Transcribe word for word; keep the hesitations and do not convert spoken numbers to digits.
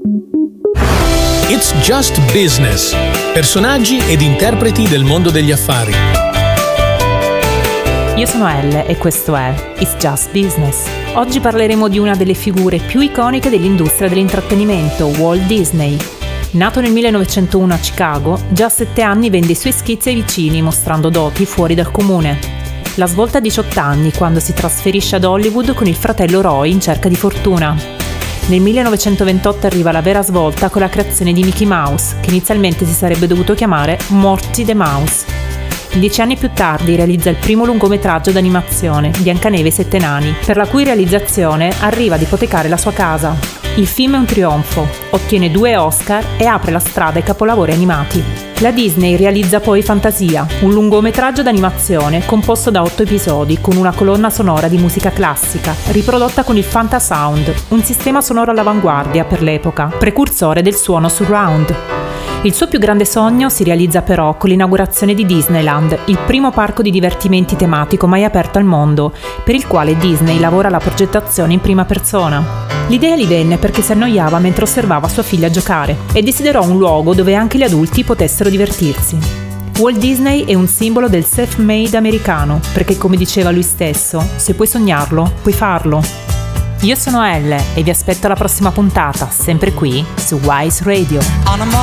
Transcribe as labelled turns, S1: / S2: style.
S1: It's Just Business. Personaggi ed interpreti del mondo degli affari.
S2: Io sono Elle e questo è It's Just Business. Oggi parleremo di una delle figure più iconiche dell'industria dell'intrattenimento, Walt Disney. Nato nel millenovecentouno a Chicago, già a sette anni vende i suoi schizzi ai vicini, mostrando doti fuori dal comune. La svolta a diciotto anni, quando si trasferisce ad Hollywood con il fratello Roy in cerca di fortuna. Nel millenovecentoventotto arriva la vera svolta con la creazione di Mickey Mouse, che inizialmente si sarebbe dovuto chiamare Morty the Mouse. Dieci anni più tardi realizza il primo lungometraggio d'animazione, Biancaneve e i Sette Nani, per la cui realizzazione arriva ad ipotecare la sua casa. Il film è un trionfo, ottiene due Oscar e apre la strada ai capolavori animati. La Disney realizza poi Fantasia, un lungometraggio d'animazione composto da otto episodi con una colonna sonora di musica classica, riprodotta con il Fantasound, un sistema sonoro all'avanguardia per l'epoca, precursore del suono surround. Il suo più grande sogno si realizza però con l'inaugurazione di Disneyland, il primo parco di divertimenti tematico mai aperto al mondo, per il quale Disney lavora alla progettazione in prima persona. L'idea gli venne perché si annoiava mentre osservava sua figlia giocare e desiderò un luogo dove anche gli adulti potessero divertirsi. Walt Disney è un simbolo del self-made americano, perché come diceva lui stesso, se puoi sognarlo, puoi farlo. Io sono Elle e vi aspetto alla prossima puntata, sempre qui su Wise Radio.